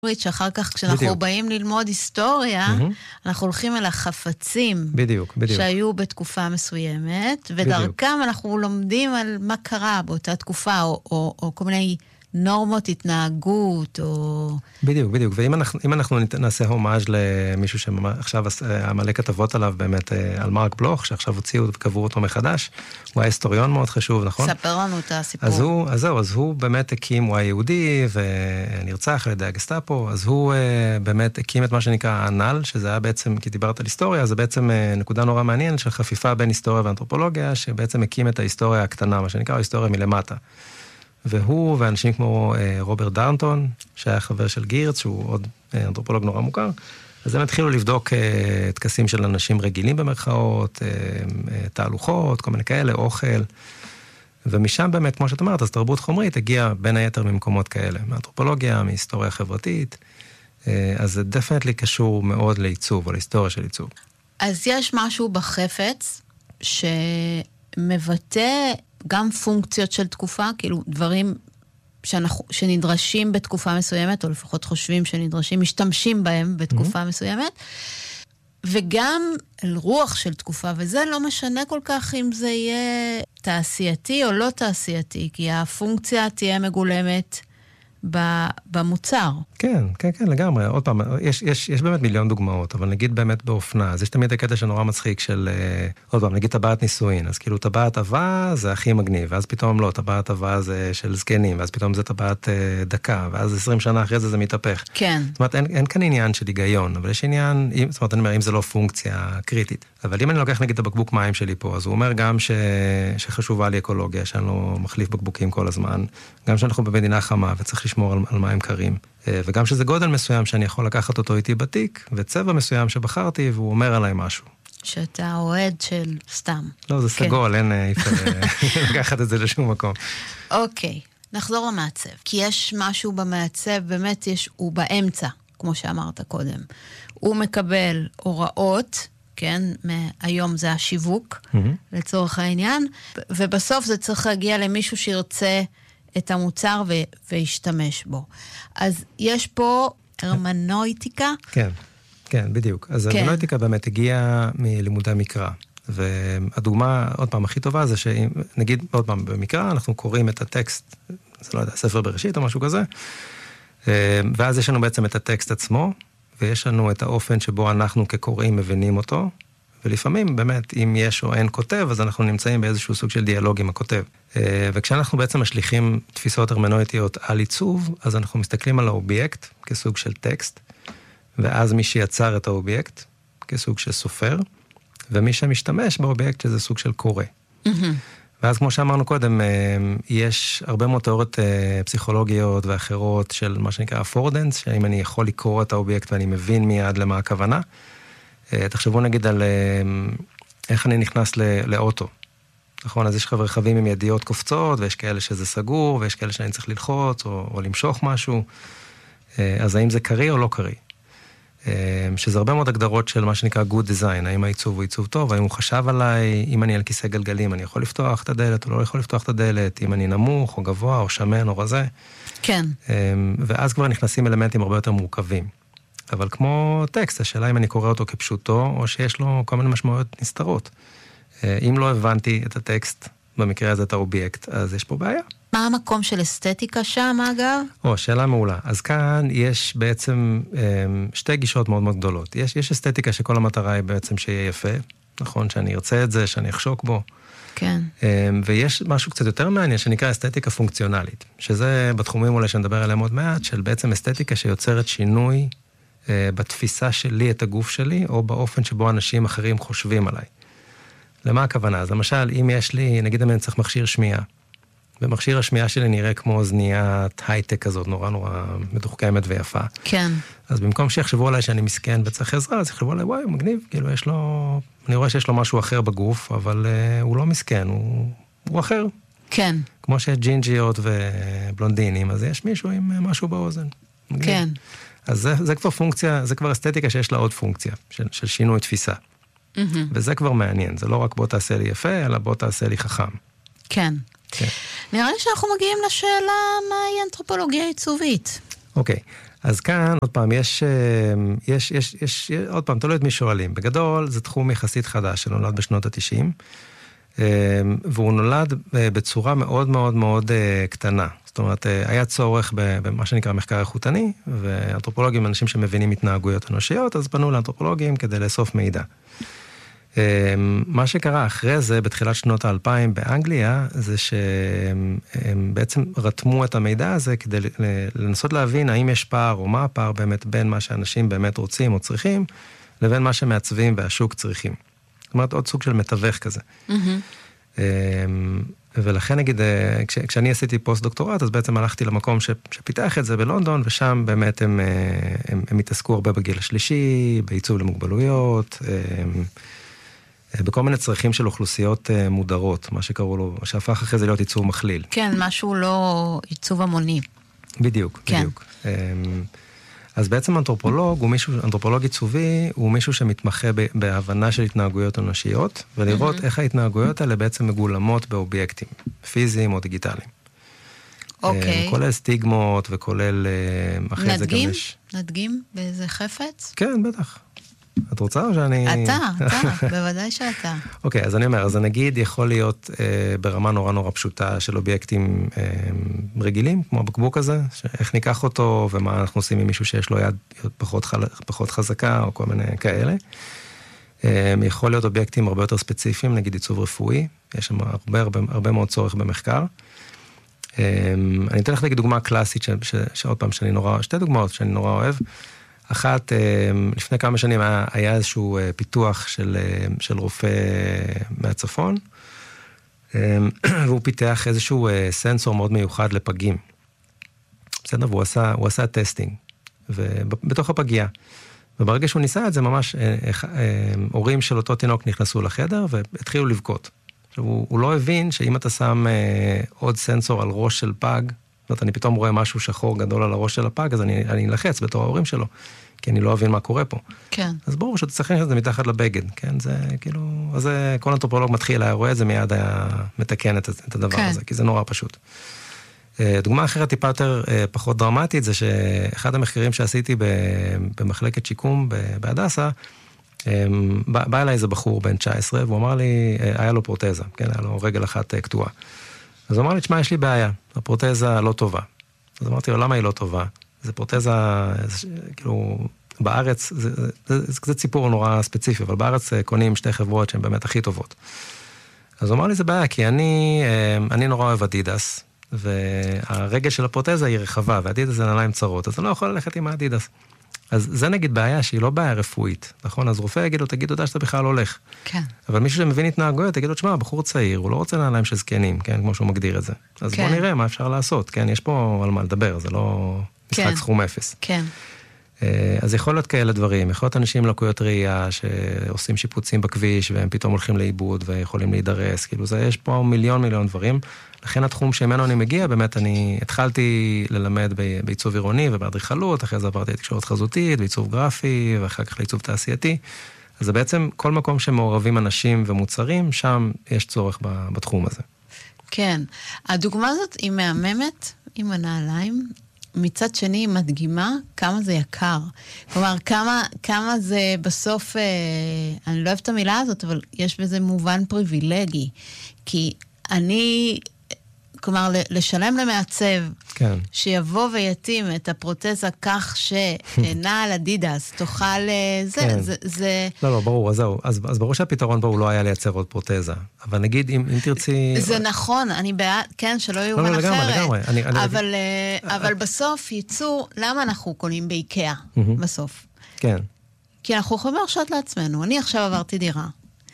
שאחר כך כשאנחנו באים ללמוד היסטוריה, אנחנו הולכים אל החפצים שהיו בתקופה מסוימת, ודרכם אנחנו לומדים על מה קרה באותה תקופה, או כל מיני נורמות התנהגות, או... בדיוק. ואם אנחנו נעשה הומאז' למישהו שעכשיו המלא כתבות עליו באמת, על מרק בלוך, שעכשיו הוציאו וקבעו אותו מחדש, הוא היה היסטוריון מאוד חשוב, נכון? ספר לנו את הסיפור. אז הוא באמת הקים, הוא היה יהודי, ונרצח על ידי הגסטאפו, אז הוא באמת הקים את מה שנקרא האנל, שזה היה בעצם, כי דיברת על היסטוריה, זה בעצם נקודה נורא מעניין של חפיפה בין היסטוריה ואנתרופולוגיה, שבעצם הקים את ההיסטוריה הקטנה, מה שנקרא היסטוריה מלמטה. והוא ואנשים כמו רוברט דרנטון, שהיה חבר של גירץ, שהוא עוד אנתרופולוג נורא מוכר, אז הם התחילו לבדוק תקסים של אנשים רגילים במרכאות, תהלוכות, כל מיני כאלה, אוכל, ומשם באמת, כמו שאת אומרת, אז תרבות חומרית הגיעה בין היתר ממקומות כאלה, מאנתרופולוגיה, מהיסטוריה חברתית, אז זה דפנטלי קשור מאוד לעיצוב, או להיסטוריה של עיצוב. אז יש משהו בחפץ שמבטא גם פונקציות של תקופה, כאילו דברים שנדרשים בתקופה מסוימת, או לפחות חושבים שנדרשים, משתמשים בהם בתקופה מסוימת, וגם רוח של תקופה, וזה לא משנה כל כך אם זה יהיה תעשייתי או לא תעשייתי, כי הפונקציה תהיה מגולמת במוצר. כן, לגמרי. עוד פעם, יש באמת מיליון דוגמאות, אבל נגיד באמת באופנה, אז יש תמיד הקטע שנורא מצחיק של, עוד פעם, נגיד טבעת נישואין, אז כאילו טבעת אהבה זה הכי מגניב, ואז פתאום לא, טבעת אהבה זה של זקנים, ואז פתאום זה טבעת דקה, ואז 20 שנה אחרי זה מתהפך. כן. זאת אומרת, אין כאן עניין של היגיון, אבל יש עניין, זאת אומרת, אני אומר, אם זה לא פונקציה קריטית. אבל אם אני לוקח נגיד את הבקבוק מים שלי פה, אז הוא אומר גם שחשובה לי אקולוגיה, שאני לא מחליף בקבוקים כל הזמן, גם שאנחנו במדינה חמה וצריך לשמור על מים קרים. וגם שזה גודל מסוים שאני יכול לקחת אותו איתי בתיק, וצבע מסוים שבחרתי, והוא אומר עליי משהו. שאתה אוהד של סתם. לא, זה סגול, אין אפשר לקחת את זה לשום מקום. אוקיי, נחזור למעצב. כי יש משהו במעצב, באמת הוא באמצע, כמו שאמרת קודם. הוא מקבל הוראות, כן, היום זה השיווק, לצורך העניין, ובסוף זה צריך להגיע למישהו שירצה את המוצר וישתמש בו. אז יש פה הרמנויטיקה? כן, בדיוק. אז הרמנויטיקה באמת הגיעה מלימודי מקרא. והדוגמה, עוד פעם, הכי טובה זה שנגיד, עוד פעם, במקרא אנחנו קוראים את הטקסט, זה לא יודע, ספר בראשית או משהו כזה, ואז יש לנו בעצם את הטקסט עצמו, ויש לנו את האופן שבו אנחנו כקוראים מבינים אותו, ולפעמים באמת, אם יש או אין כותב, אז אנחנו נמצאים באיזשהו סוג של דיאלוג עם הכותב. וכשאנחנו בעצם משליכים תפיסות הרמנויטיות על עיצוב, אז אנחנו מסתכלים על האובייקט כסוג של טקסט, ואז מי שיצר את האובייקט כסוג של סופר, ומי שמשתמש באובייקט שזה סוג של קורא. ואז כמו שאמרנו קודם, יש הרבה מאוד תיאוריות פסיכולוגיות ואחרות של מה שנקרא אפורדנס, שאם אני יכול לקרוא את האובייקט ואני מבין מיד למה הכוונה, תחשבו נגיד על איך אני נכנס לאוטו. נכון, אז יש רכבים עם ידיות קופצות, ויש כאלה שזה סגור, ויש כאלה שאני צריך ללחוץ, או למשוך משהו. אז האם זה קרי או לא קרי? שזה הרבה מאוד הגדרות של מה שנקרא good design, האם העיצוב הוא עיצוב טוב, האם הוא חשב עליי, אם אני על כיסא גלגלים, אני יכול לפתוח את הדלת, או לא יכול לפתוח את הדלת, אם אני נמוך, או גבוה, או שמן, או רזה. כן. ואז כבר נכנסים אלמנטים הרבה יותר מורכבים. אבל כמו טקסט, השאלה אם אני קורא אותו כפשוטו, או שיש לו כל מיני משמעויות נסתרות. אם לא הבנתי את הטקסט, במקרה הזה את האובייקט, אז יש פה בעיה. מה המקום של אסתטיקה שם, אגב? שאלה מעולה. אז כאן יש בעצם שתי גישות מאוד מאוד גדולות. יש אסתטיקה שכל המטרה היא בעצם שיהיה יפה, נכון? שאני ארצה את זה, שאני אחשוק בו. כן. ויש משהו קצת יותר מעניין שנקרא אסתטיקה פונקציונלית, שזה בתחומים אולי שנדבר עליהם עוד מעט, של בעצם אסתטיקה שיוצרת שינוי בתפיסה שלי את הגוף שלי, או באופן שבו אנשים אחרים חושבים עליי. למה הכוונה? אז למשל, אם יש לי, נגיד אני צריך מכשיר שמיעה, ומכשיר השמיעה שלי נראה כמו אוזניית הייטק כזאת, נורא נורא מתוחכמת ויפה. כן. אז במקום שיחשבו עליי שאני מסכן וצריך עזרה, אז יחשבו עליי, וואי, הוא מגניב, כאילו יש לו, אני רואה שיש לו משהו אחר בגוף, אבל הוא לא מסכן, הוא אחר. כן. כמו שיש ג'ינג'יות ובלונדינים, אז יש מישהו עם משהו באוזן. מגניב. כן. אז זה כבר פונקציה, זה כבר אסתטיקה שיש לה עוד פונקציה, של שינוי תפיסה. וזה כבר מעניין, זה לא רק בוא תעשה לי יפה, אלא בוא תעשה לי חכם. כן. נראה לי שאנחנו מגיעים לשאלה מהי אנתרופולוגיה עיצובית. אוקיי, אז כאן, עוד פעם, יש עוד פעם, תלוי את מי שואלים. בגדול, זה תחום יחסית חדש, שנולד בשנות ה-90, והוא נולד בצורה מאוד מאוד מאוד קטנה. זאת אומרת, היה צורך במה שנקרא מחקר איכותני, ואנתרופולוגים, אנשים שמבינים התנהגויות אנושיות, אז פנו לאנתרופולוגים כדי לאסוף מידע. מה שקרה אחרי זה, בתחילת שנות ה-2000 באנגליה, זה שהם בעצם רתמו את המידע הזה כדי לנסות להבין האם יש פער או מה הפער באמת בין מה שאנשים באמת רוצים או צריכים, לבין מה שמעצבים והשוק צריכים. זאת אומרת, עוד סוג של מתווך כזה. ולכן נגיד, כשאני עשיתי פוסט-דוקטורט, אז בעצם הלכתי למקום שפיתח את זה בלונדון, ושם באמת הם התעסקו הרבה בגיל השלישי, בעיצוב למוגבלויות, בכל מיני צרכים של אוכלוסיות מודרות, מה שקראו לו, שהפך אחרי זה להיות עיצוב מכליל. כן, משהו לא עיצוב המוני. בדיוק, כן. בדיוק. אז בעצם אנתרופולוג עיצובי, הוא מישהו שמתמחה בהבנה של התנהגויות אנושיות, ולראות איך ההתנהגויות האלה בעצם מגולמות באובייקטים, פיזיים או דיגיטליים. אוקיי. כולל סטיגמות וכולל אחרי זה גם יש... נדגים באיזה חפץ? כן, בטח. את רוצה או שאני... אתה, בוודאי שאתה. אוקיי, אז אני אומר, אז הנגיד יכול להיות ברמה נורא נורא פשוטה של אובייקטים רגילים, כמו הבקבוק הזה, איך ניקח אותו ומה אנחנו עושים עם מישהו שיש לו יד פחות חזקה או כל מיני כאלה. יכול להיות אובייקטים הרבה יותר ספציפיים, נגיד עיצוב רפואי, יש שם הרבה מאוד צורך במחקר. אני אתן לך נגיד דוגמה קלאסית, שעוד פעם, שתי דוגמאות שאני נורא אוהב. אחת, לפני כמה שנים היה איזשהו פיתוח של רופא מהצפון, והוא פיתח איזשהו סנסור מאוד מיוחד לפגים. בסדר, והוא עשה טסטינג, בתוך הפגייה. וברגע שהוא ניסה את זה, ממש הורים של אותו תינוק נכנסו לחדר והתחילו לבכות. עכשיו, הוא לא הבין שאם אתה שם עוד סנסור על ראש של פג, זאת אומרת, אני פתאום רואה משהו שחור גדול על הראש של הפג, אז אני אלחץ בתור ההורים שלו, כי אני לא אבין מה קורה פה. כן. אז ברור שאתה צריך להכניס את זה מתחת לבגד, כן? זה כאילו, אז כל אנתרופולוג מתחיל, היה רואה את זה, מיד היה מתקן את הדבר הזה, כי זה נורא פשוט. דוגמה אחרת טיפה יותר פחות דרמטית, זה שאחד המחקרים שעשיתי במחלקת שיקום בהדסה, בא אליי איזה בחור בן 19, והוא אמר לי, היה לו פרוטזה, כן? היה לו רגל אחת קטועה. אז הוא אמר לי, תשמע, יש לי בעיה, הפרוטזה לא טובה. אז אמרתי לו, למה היא לא טובה? זה פרוטזה, כאילו, בארץ, זה ציפור נורא ספציפי, אבל בארץ קונים שתי חברות שהן באמת הכי טובות. אז הוא אמר לי, זה בעיה, כי אני נורא אוהב אדידס, והרגל של הפרוטזה היא רחבה, ואדידס זה נעליים צרות, אז אני לא יכול ללכת עם האדידס. אז זה נגיד בעיה שהיא לא בעיה רפואית, נכון? אז רופא יגיד לו, תגיד תודה שאתה בכלל הולך. כן. אבל מישהו שמבין התנהגויות, תגיד לו, תשמע, בחור צעיר, הוא לא רוצה נעליים של זקנים, כן? כמו שהוא מגדיר את זה. אז בוא נראה מה אפשר לעשות, כן? יש פה על מה לדבר, זה לא משחק סכום אפס. כן. אז יכול להיות כאלה דברים, יכול להיות אנשים עם לקויות ראייה, שעושים שיפוצים בכביש, והם פתאום הולכים לאיבוד, ויכולים להידרס, כאילו זה, יש פה מיליון דברים. לכן התחום שממנו אני מגיע, באמת אני התחלתי ללמד בעיצוב עירוני ובאדריכלות, אחרי זה עברתי לתקשורת חזותית, בעיצוב גרפי, ואחר כך לעיצוב תעשייתי. אז זה בעצם כל מקום שמעורבים אנשים ומוצרים, שם יש צורך בתחום הזה. כן. הדוגמה הזאת היא מהממת עם הנעליים, מצד שני היא מדגימה כמה זה יקר. כלומר, כמה זה בסוף, אני לא אוהבת את המילה הזאת, אבל יש בזה מובן פריבילגי. כי כלומר, לשלם למעצב, כן. שיבוא ויתאים את הפרוטזה כך שנעל אדידס תוכל זה... לא, ברור, אז זהו. אז ברור שהפתרון פה הוא לא היה לייצר עוד פרוטזה. אבל נגיד, אם תרצי... זה נכון, אני בעד, כן, שלא יובן אחרת. אבל בסוף ייצור, למה אנחנו קונים באיקאה בסוף? כן. כי אנחנו יכולים להרשות לעצמנו. אני עכשיו עברתי דירה,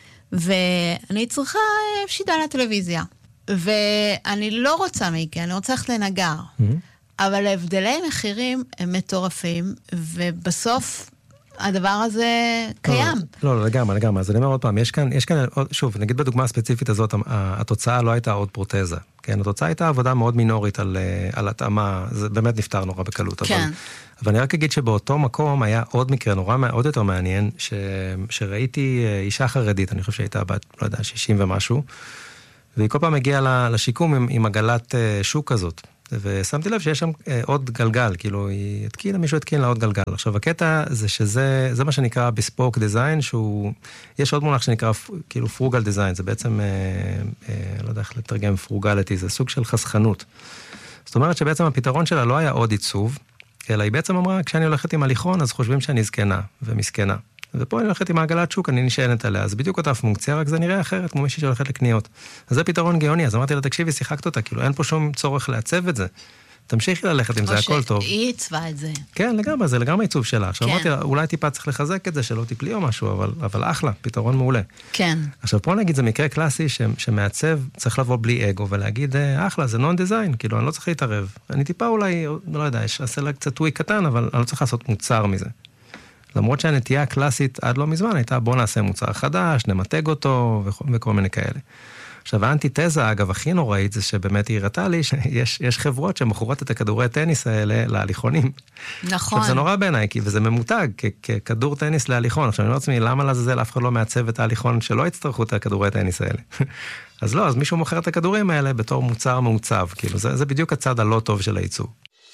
ואני צריכה שידה לטלוויזיה. ואני לא רוצה מאיקאה, אני רוצה ללכת לנגר. אבל ההבדלי מחירים הם מטורפים, ובסוף הדבר הזה קיים. לא, לגמרי. אז אני אומר עוד פעם, יש כאן, שוב, נגיד בדוגמה הספציפית הזאת, התוצאה לא הייתה עוד פרוטזה. כן, התוצאה הייתה עבודה מאוד מינורית על התאמה, זה באמת נפתר נורא בקלות. כן. אבל אני רק אגיד שבאותו מקום היה עוד מקרה נורא עוד יותר מעניין, שראיתי אישה חרדית, אני חושב שהייתה בת, לא יודע, 60 ומשהו, והיא כל פעם הגיעה לשיקום עם עגלת שוק כזאת. ושמתי לב שיש שם עוד גלגל, כאילו, מישהו התקין לה עוד גלגל. עכשיו, הקטע זה שזה מה שנקרא בספוק דיזיין, יש עוד מונח שנקרא כאילו פרוגל דיזיין, זה בעצם, לא יודע איך לתרגם פרוגליטי, זה סוג של חסכנות. זאת אומרת שבעצם הפתרון שלה לא היה עוד עיצוב, אלא היא בעצם אמרה, כשאני הולכת עם הליכון, אז חושבים שאני זקנה ומסכנה. ופה אני הולכת עם העגלת שוק, אני נשענת עליה, אז בדיוק אותה פונקציה, רק זה נראה אחרת, כמו מישהי שהולכת לקניות. אז זה פתרון גאוני, אז אמרתי לה, תקשיבי, שיחקת אותה, כאילו אין פה שום צורך לעצב את זה. תמשיכי ללכת עם זה, הכל טוב. או שהיא עיצבה את זה. כן, לגמרי, זה לגמרי עיצוב שלה. עכשיו אמרתי לה, אולי טיפה צריך לחזק את זה, שלא תיפלי או משהו, אבל אחלה, פתרון מעולה. כן. עכשיו פה נגיד, זה מקרה קלאסי שמעצב צריך לבוא בלי אגו ולהגיד, אחלה, זה נון דיזיין, כאילו אני לא צריך להתערב. אני טיפה אולי, לא יודע, אעשה לה קצת טוויק קטן, אבל אני לא צריך לעשות מוצר מזה. למרות שהנטייה הקלאסית עד לא מזמן הייתה, בוא נעשה מוצר חדש, נמתג אותו וכל מיני כאלה. עכשיו, האנטיתזה, אגב, הכי נוראית, זה שבאמת היא הראתה לי שיש חברות שמוכרות את הכדורי טניס האלה להליכונים. נכון. עכשיו, זה נורא בעיניי, וזה ממותג ככדור טניס להליכון. עכשיו, אני אומר לעצמי, למה לזלזל אף אחד לא מעצב את ההליכון שלא יצטרכו את הכדורי טניס האלה? אז לא, אז מישהו מוכר את הכדורים האלה בתור מוצר מעוצב. כאילו, זה בדיוק הצד הלא טוב של העיצוב.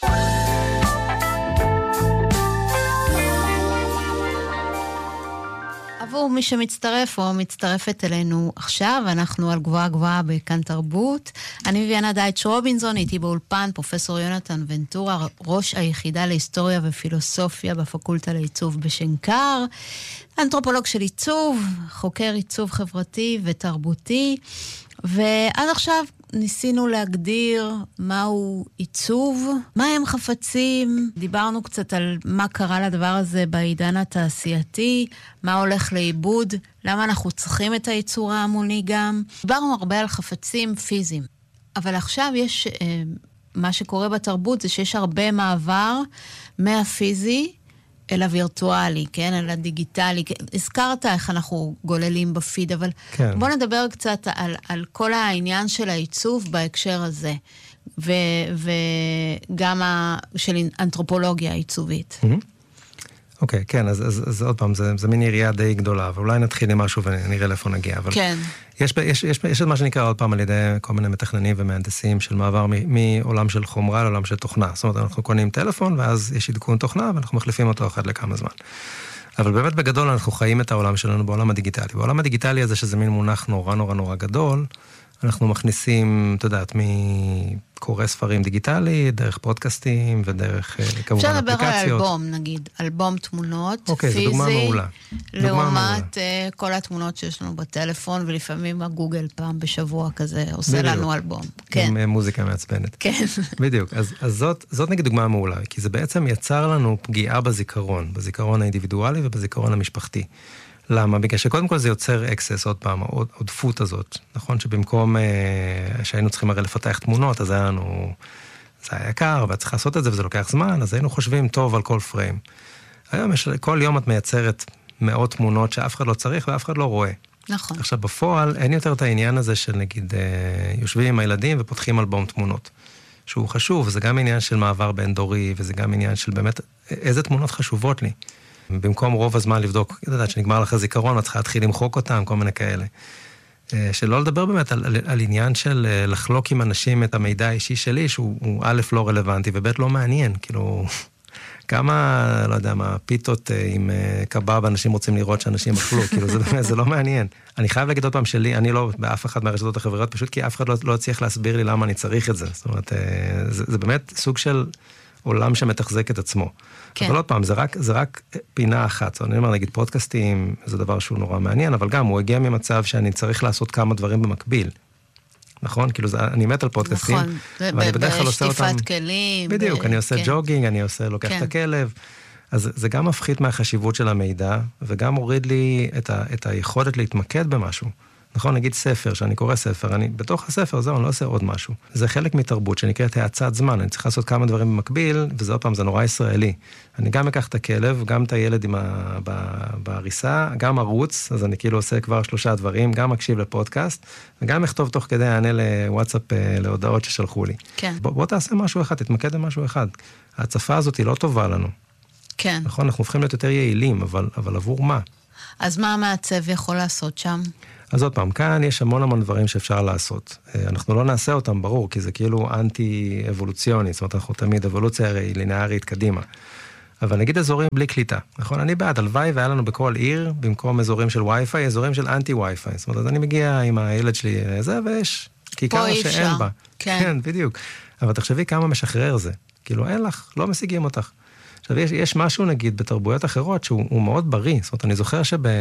עבור מי שמצטרף או מצטרפת אלינו עכשיו, אנחנו על גבוהה גבוהה בכאן תרבות. אני ויאנה דייטש רובינזון, איתי באולפן, פרופסור יונתן ונטורה, ראש היחידה להיסטוריה ופילוסופיה בפקולטה לעיצוב בשנקר, אנתרופולוג של עיצוב, חוקר עיצוב חברתי ותרבותי, ועד עכשיו ניסינו להגדיר מהו עיצוב, מה הם חפצים, דיברנו קצת על מה קרה לדבר הזה בעידן התעשייתי, מה הולך לאיבוד, למה אנחנו צריכים את הייצור ההמוני גם. דיברנו הרבה על חפצים פיזיים, אבל עכשיו יש, מה שקורה בתרבות זה שיש הרבה מעבר מהפיזי אל הווירטואלי, כן? אל הדיגיטלי. הזכרת איך אנחנו גוללים בפיד, אבל כן. בוא נדבר קצת על כל העניין של העיצוב בהקשר הזה, וגם של אנתרופולוגיה עיצובית. אוקיי, כן, אז עוד פעם, זה מין יריעה די גדולה, ואולי נתחיל עם משהו ונראה לאיפה נגיע. אבל כן. יש את מה שנקרא עוד פעם על ידי כל מיני מתכננים ומהנדסים של מעבר מעולם של חומרה לעולם של תוכנה. זאת אומרת, אנחנו קונים טלפון, ואז יש עדכון תוכנה, ואנחנו מחליפים אותו אחת לכמה זמן. אבל באמת בגדול אנחנו חיים את העולם שלנו בעולם הדיגיטלי. בעולם הדיגיטלי הזה, שזה מין מונח נורא נורא נורא גדול, אנחנו מכניסים, אתה יודעת, מקורא ספרים דיגיטלי, דרך פודקאסטים ודרך כמובן אפליקציות. אפשר לדבר על אלבום, נגיד, אלבום תמונות, אוקיי, פיזי, זו דוגמה מעולה. לעומת כל התמונות שיש לנו בטלפון, ולפעמים הגוגל פעם בשבוע כזה עושה בדיוק. לנו אלבום. כן. עם מוזיקה מעצבנת. כן. בדיוק, אז זאת נגיד דוגמה מעולה, כי זה בעצם יצר לנו פגיעה בזיכרון האינדיבידואלי ובזיכרון המשפחתי. למה? בגלל שקודם כל זה יוצר אקסס, עוד פעם, עודפות הזאת, נכון? שבמקום שהיינו צריכים הרי לפתח תמונות, אז היה לנו, זה היה יקר, ואת צריכה לעשות את זה, וזה לוקח זמן, אז היינו חושבים טוב על כל פריים. היום כל יום את מייצרת מאות תמונות שאף אחד לא צריך ואף אחד לא רואה. נכון. עכשיו בפועל אין יותר את העניין הזה של נגיד, יושבים עם הילדים ופותחים אלבום תמונות, שהוא חשוב, וזה גם עניין של מעבר בין דורי, וזה גם עניין של באמת, איזה תמונות חשובות לי. במקום רוב הזמן לבדוק, אתה יודעת, שנגמר לך זיכרון, את צריכה להתחיל למחוק אותם, כל מיני כאלה. שלא לדבר באמת על עניין של לחלוק עם אנשים את המידע האישי שלי, שהוא א' לא רלוונטי, וב' לא מעניין, כאילו, כמה, לא יודע מה, פיתות עם קבב, אנשים רוצים לראות שאנשים אכלו, כאילו, זה לא מעניין. אני חייב להגיד עוד פעם שלי, אני לא באף אחד מהרשתות החבריות, פשוט כי אף אחד לא צריך להסביר לי למה אני צריך את זה. זאת אומרת, זה באמת סוג של עולם שמתחזק את עצמו. כן. אבל עוד פעם, זה רק פינה אחת. אני אומר, נגיד, פודקאסטים, זה דבר שהוא נורא מעניין, אבל גם הוא הגיע ממצב שאני צריך לעשות כמה דברים במקביל. נכון? כאילו, אני מת על פודקאסטים. נכון, בשטיפת כלים. בדיוק, אני עושה ג'וגינג, אני לוקח את הכלב. אז זה גם מפחית מהחשיבות של המידע, וגם הוריד לי את היכולת להתמקד במשהו. נכון, נגיד ספר, שאני קורא ספר, אני בתוך הספר, זהו, אני לא עושה עוד משהו. זה חלק מתרבות שנקראת האצת זמן, אני צריך לעשות כמה דברים במקביל, וזה עוד פעם, זה נורא ישראלי. אני גם אקח את הכלב, גם את הילד בעריסה, גם ערוץ, אז אני כאילו עושה כבר 3 דברים, גם מקשיב לפודקאסט, וגם אכתוב תוך כדי הענה לוואטסאפ להודעות ששלחו לי. כן. בוא תעשה משהו אחד, תתמקד במשהו אחד. ההצפה הזאת היא לא טובה לנו. כן. נכון, אנחנו הופכים להיות יותר יעילים, אבל עבור מה? אז מה המעצב יכול לעשות שם? אז עוד פעם, כאן יש המון דברים שאפשר לעשות. אנחנו לא נעשה אותם, ברור, כי זה כאילו אנטי-אבולוציוני, זאת אומרת, אנחנו תמיד, אבולוציה הרי לינארית קדימה. אבל נגיד אזורים בלי קליטה, נכון? אני בעד, הלוואי והיה לנו בכל עיר, במקום אזורים של וי-פיי, אזורים של אנטי-וי-פיי. זאת אומרת, אז אני מגיע עם הילד שלי לזה, ויש כיכר שאין בה. כן, בדיוק. אבל תחשבי כמה משחרר זה. כאילו, אין לך, לא משיגים אותך. עכשיו, יש משהו, נגיד, בתרבויות אחרות, שהוא מאוד בריא. זאת אומרת, אני זוכר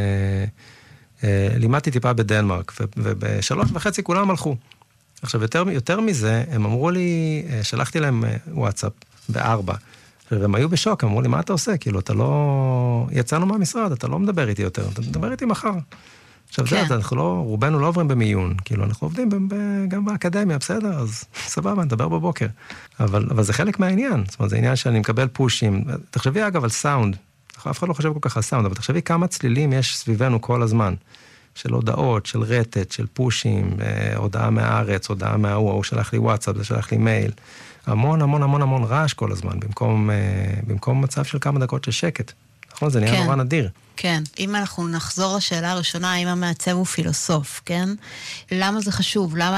לימדתי טיפה בדנמרק, וב3.5 כולם הלכו. עכשיו, יותר מזה, הם אמרו לי, שלחתי להם וואטסאפ ב4, והם היו בשוק, אמרו לי, מה אתה עושה? כאילו, אתה לא... יצאנו מהמשרד, אתה לא מדבר איתי יותר, אתה מדבר איתי מחר. עכשיו, זה, אנחנו לא, רובנו לא עוברים במיון, כאילו, אנחנו עובדים גם באקדמיה, בסדר? אז סבבה, נדבר בבוקר. אבל זה חלק מהעניין, זאת אומרת, זה עניין שאני מקבל פושים. תחשבי, אגב, על סאונד. אף אחד לא חושב כל כך על סאונד, אבל תחשבי כמה צלילים יש סביבנו כל הזמן. של הודעות, של רטט, של פושים, הודעה מהארץ, הודעה מההוא, שלח לי וואטסאפ, זה שלח לי מייל. המון רעש כל הזמן, במקום מצב של כמה דקות של שקט. נכון? זה נהיה נורא נדיר. כן. אם אנחנו נחזור לשאלה הראשונה, האם המעצב הוא פילוסוף, כן? למה זה חשוב? למה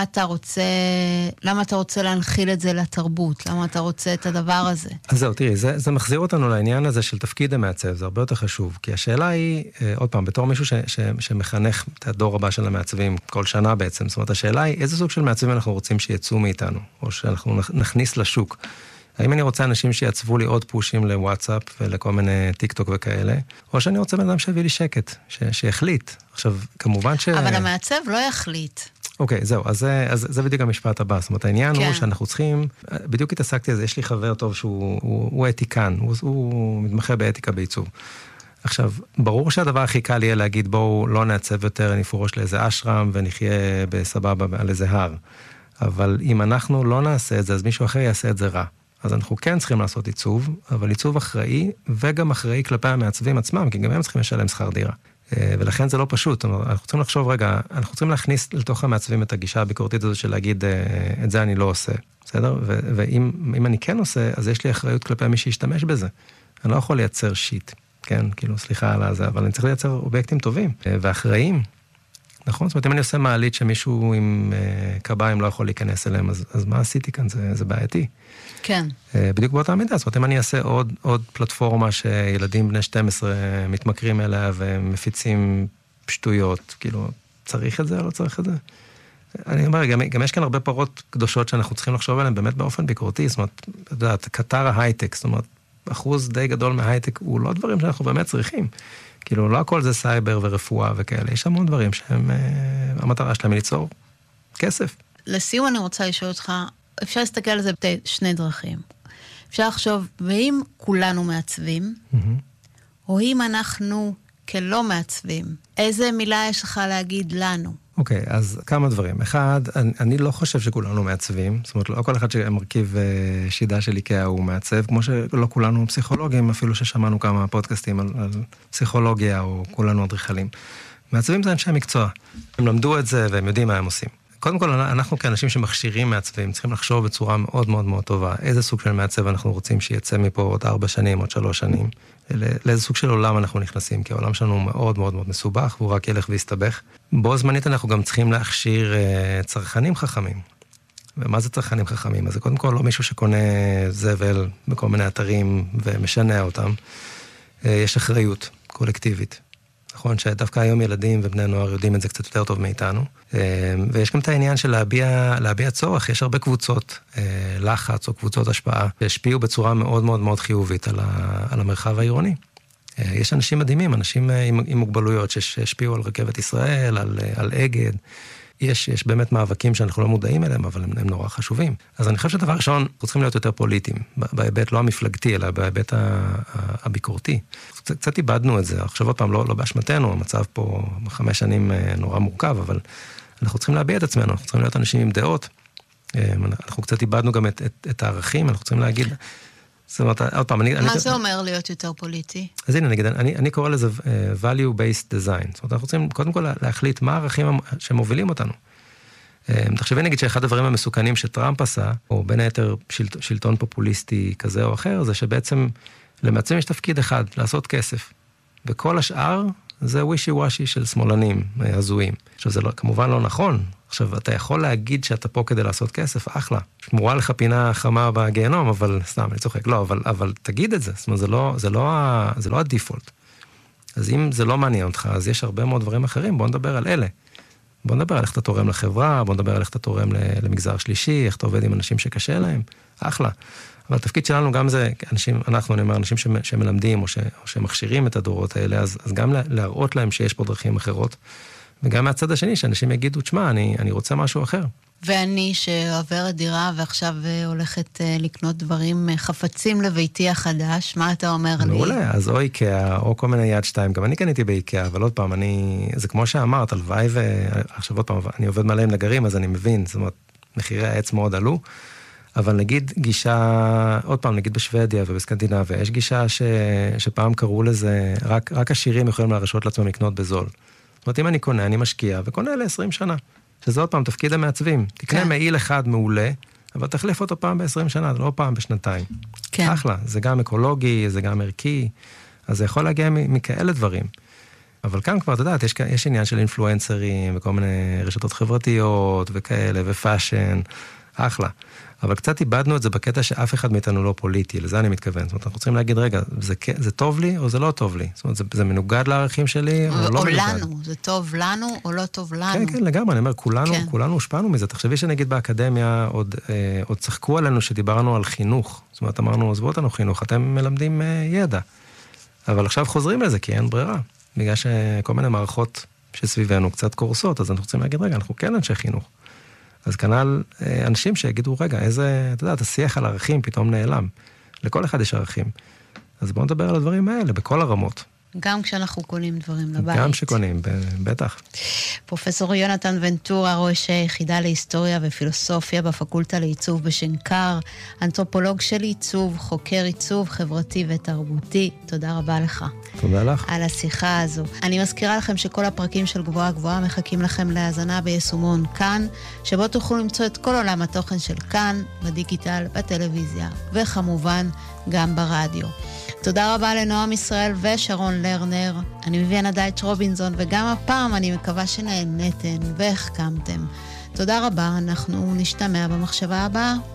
אתה רוצה להנחיל את זה לתרבות? למה אתה רוצה את הדבר הזה? אז זהו, תראי, זה מחזיר אותנו לעניין הזה של תפקיד המעצב, זה הרבה יותר חשוב. כי השאלה היא, עוד פעם, בתור מישהו שמחנך את הדור הבא של המעצבים כל שנה בעצם, זאת אומרת, השאלה היא, איזה סוג של מעצבים אנחנו רוצים שיצאו מאיתנו, או שאנחנו נכניס לשוק. האם אני רוצה אנשים שיעצבו לי עוד פושים לוואטסאפ ולכל מיני טיק טוק וכאלה, או שאני רוצה בן אדם שיביא לי שקט, שיחליט. עכשיו, כמובן אבל המעצב לא יחליט. אוקיי, זהו, אז זה בדיוק המשפט הבא. זאת אומרת, העניין הוא שאנחנו צריכים, בדיוק התעסקתי על זה, יש לי חבר טוב שהוא אתיקן, הוא מתמחה באתיקה בעיצוב. עכשיו, ברור שהדבר הכי קל יהיה להגיד, בואו לא נעצב יותר, נפרוש לאיזה אשרם ונחיה בסבבה על איזה הר. אבל אם אנחנו לא נעשה את זה, אז מישהו אחר יעשה את זה רע. אז אנחנו כן צריכים לעשות עיצוב, אבל עיצוב אחראי, וגם אחראי כלפי המעצבים עצמם, כי גם הם צריכים לשלם שכר דירה. ולכן זה לא פשוט. אנחנו צריכים לחשוב רגע, אנחנו צריכים להכניס לתוך המעצבים את הגישה הביקורתית הזו של להגיד, את זה אני לא עושה, בסדר? ואם אני כן עושה, אז יש לי אחריות כלפי מי שישתמש בזה. אני לא יכול לייצר שיט, כן? כאילו, סליחה על זה, אבל אני צריך לייצר אובייקטים טובים ואחראיים. נכון? זאת אומרת, אם אני עושה מעלית שמישהו עם קביים לא יכול להיכנס אליהם, אז מה עשיתי כאן? זה בעייתי. כן. בדיוק באותה מידה, זאת אומרת, אם אני אעשה עוד פלטפורמה שילדים בני 12 מתמכרים אליה ומפיצים שטויות, כאילו, צריך את זה או לא צריך את זה? אני אומר, גם יש כאן הרבה פרות קדושות שאנחנו צריכים לחשוב עליהן באמת באופן ביקורתי, זאת אומרת, אתה יודע, קטר ההייטק, זאת אומרת, אחוז די גדול מההייטק הוא לא דברים שאנחנו באמת צריכים. כאילו, לא הכל זה סייבר ורפואה וכאלה, יש המון דברים שהם, המטרה שלהם היא ליצור כסף. לסיום אני רוצה לשאול אותך, אפשר להסתכל על זה בשני דרכים. אפשר לחשוב, ואם כולנו מעצבים, או אם אנחנו כלא מעצבים, איזה מילה יש לך להגיד לנו? אוקיי, אז כמה דברים. אחד, אני לא חושב שכולנו מעצבים, זאת אומרת, לא כל אחד שמרכיב שידה של איקאה הוא מעצב, כמו שלא כולנו פסיכולוגים, אפילו ששמענו כמה פודקאסטים על פסיכולוגיה, או כולנו אדריכלים. מעצבים זה אנשי מקצוע. הם למדו את זה והם יודעים מה הם עושים. קודם כל, אנחנו כאנשים שמכשירים מעצבים, צריכים לחשוב בצורה מאוד מאוד מאוד טובה, איזה סוג של מעצב אנחנו רוצים שיצא מפה עוד 4 שנים, עוד 3 שנים, לאיזה סוג של עולם אנחנו נכנסים, כי העולם שלנו מאוד מאוד מאוד מסובך, והוא רק ילך ויסתבך. בו זמנית אנחנו גם צריכים להכשיר צרכנים חכמים. ומה זה צרכנים חכמים? אז זה קודם כל לא מישהו שקונה זבל בכל מיני אתרים ומשנע אותם. יש אחריות קולקטיבית. נכון שדווקא היום ילדים ובני נוער יודעים את זה קצת יותר טוב מאיתנו. ויש גם את העניין של להביע צורך. יש הרבה קבוצות לחץ או קבוצות השפעה שהשפיעו בצורה מאוד מאוד מאוד חיובית על המרחב העירוני. יש אנשים מדהימים, אנשים עם מוגבלויות שהשפיעו על רכבת ישראל, על אגד. יש באמת מאבקים שאנחנו לא מודעים אליהם, אבל הם נורא חשובים. אז אני חושב שדבר ראשון, אנחנו צריכים להיות יותר פוליטיים, בהיבט לא המפלגתי, אלא בהיבט הביקורתי. קצת איבדנו את זה, עכשיו עוד פעם, לא באשמתנו, המצב פה 5 שנים נורא מורכב, אבל אנחנו צריכים להביע את עצמנו, אנחנו צריכים להיות אנשים עם דעות, אנחנו קצת איבדנו גם את הערכים, אנחנו צריכים להגיד, זאת אומרת, עוד פעם, מה זה אומר להיות יותר פוליטי? אז הנה, נגיד, אני קורא לזה value-based design. זאת אומרת, אנחנו רוצים קודם כל להחליט מה הערכים שמובילים אותנו. תחשבי נגיד שאחד הדברים המסוכנים שטראמפ עשה, או בין היתר שלטון פופוליסטי כזה או אחר, זה שבעצם למעצבים יש תפקיד אחד, לעשות כסף. וכל השאר זה ווישי וושי של שמאלנים הזויים. עכשיו, זה כמובן לא נכון. עכשיו, אתה יכול להגיד שאתה פה כדי לעשות כסף, אחלה. שמורה לך פינה חמה בגיהנום, אבל סתם, אני צוחק. לא, אבל תגיד את זה. זאת אומרת, זה לא הדיפולט. אז אם זה לא מעניין אותך, אז יש הרבה מאוד דברים אחרים. בוא נדבר על אלה. בוא נדבר על איך אתה תורם לחברה, בוא נדבר על איך אתה תורם למגזר שלישי, איך אתה עובד עם אנשים שקשה להם. אחלה. אבל התפקיד שלנו גם זה, אני אומר, אנשים שמלמדים או שמכשירים את הדורות האלה, אז גם להראות להם שיש פה דרכים אחרות. וגם מהצד השני, שאנשים יגידו, תשמע, אני רוצה משהו אחר. ואני שעוברת דירה ועכשיו הולכת לקנות דברים חפצים לביתי החדש, מה אתה אומר לי? מעולה, אז או איקאה, או כל מיני יד שתיים, גם אני קניתי באיקאה, אבל עוד פעם, זה כמו שאמרת, הלוואי ועכשיו עוד פעם, אני עובד מלא עם נגרים, אז אני מבין, זאת אומרת, מחירי העץ מאוד עלו, אבל נגיד גישה, עוד פעם, נגיד בשוודיה ובסקנדינביה, יש גישה שפעם קראו לזה, רק עשירים יכולים להרשות לעצמם לקנות בזול. זאת אומרת, אם אני קונה, אני משקיע, וקונה ל-20 שנה. שזה עוד פעם תפקיד המעצבים. תקנה מעיל אחד מעולה, אבל תחליף אותו פעם ב-20 שנה, לא פעם בשנתיים. כן. אחלה, זה גם אקולוגי, זה גם ערכי, אז זה יכול להגיע מכאלה דברים. אבל כאן כבר, אתה יודעת, יש עניין של אינפלואנסרים, וכל מיני רשתות חברתיות, וכאלה, ופאשן, אחלה. אבל קצת איבדנו את זה בקטע שאף אחד מאיתנו לא פוליטי, לזה אני מתכוון. זאת אומרת, אנחנו צריכים להגיד, רגע, זה טוב לי או זה לא טוב לי? זאת אומרת, זה מנוגד לערכים שלי או לא מנוגד? או לנו, זה טוב לנו או לא טוב לנו? כן, כן, לגמרי, אני אומר, כולנו הושפענו מזה. תחשבי שנגיד באקדמיה עוד צחקו עלינו שדיברנו על חינוך. זאת אומרת, אמרנו, עזבו אותנו חינוך, אתם מלמדים ידע. אבל עכשיו חוזרים לזה, כי אין ברירה. בגלל שכל מיני מערכות שסביבנו קצת קורסות, אז אנחנו רוצים להגיד, רגע, אנחנו כן אנשי חינוך. אז כנ"ל אנשים שיגידו, רגע, אתה יודע, השיח על ערכים פתאום נעלם. לכל אחד יש ערכים. אז בואו נדבר על הדברים האלה, בכל הרמות. גם כשאנחנו קונים דברים לבית. גם שקונים, בטח. פרופסור יונתן ונטורה, ראש היחידה להיסטוריה ופילוסופיה בפקולטה לעיצוב בשנקר, אנתרופולוג של עיצוב, חוקר עיצוב חברתי ותרבותי. תודה רבה לך. תודה לך. על השיחה הזו. אני מזכירה לכם שכל הפרקים של גבוהה גבוהה מחכים לכם להאזנה ביישומון כאן, שבו תוכלו למצוא את כל עולם התוכן של כאן, בדיגיטל, בטלוויזיה, וכמובן גם ברדיו. תודה רבה לנועם ישראל ושרון לרנר. אני מבינה דייטש רובינזון, וגם הפעם אני מקווה שנהנתן והחכמתם. תודה רבה, אנחנו נשתמע במחשבה הבאה.